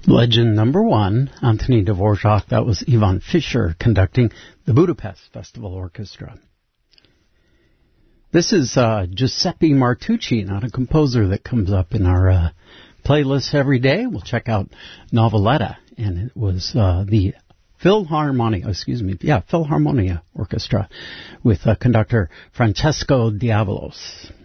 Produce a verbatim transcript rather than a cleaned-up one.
Legend number one, Anthony Dvorak. That was Ivan Fischer conducting the Budapest Festival Orchestra. This is uh, Giuseppe Martucci, not a composer that comes up in our uh, playlist every day. We'll check out Noveletta, and it was uh, the Philharmonia, excuse me, yeah, Philharmonia Orchestra with uh, conductor Francesco Diavolos.